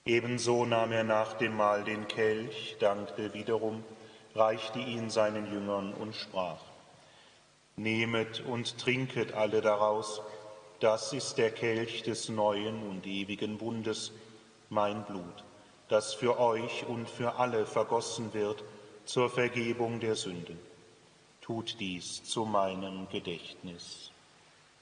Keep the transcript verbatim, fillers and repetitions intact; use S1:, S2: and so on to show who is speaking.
S1: Ebenso nahm er nach dem Mahl den Kelch, dankte wiederum, reichte ihn seinen Jüngern und sprach: Nehmet und trinket alle daraus, das ist der Kelch des neuen und ewigen Bundes, mein Blut, das für euch und für alle vergossen wird zur Vergebung der Sünden. Tut dies zu meinem Gedächtnis.